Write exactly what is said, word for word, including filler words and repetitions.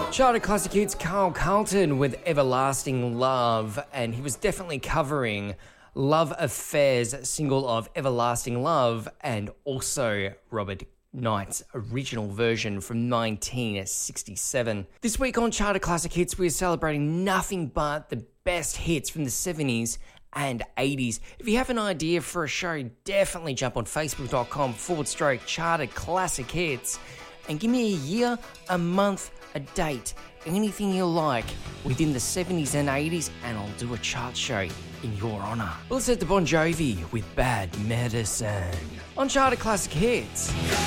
Charted Classic Hits, Carl Carlton with Everlasting Love, and he was definitely covering Love Affair's single of Everlasting Love and also Robert Knight's original version from nineteen sixty-seven. This week on Charted Classic Hits, we are celebrating nothing but the best hits from the seventies and eighties. If you have an idea for a show, definitely jump on facebook.com forward stroke Charted Classic Hits and give me a year, a month, a date, anything you like within the seventies and eighties, and I'll do a chart show in your honour. Let's head to Bon Jovi with Bad Medicine on Charted Classic Hits.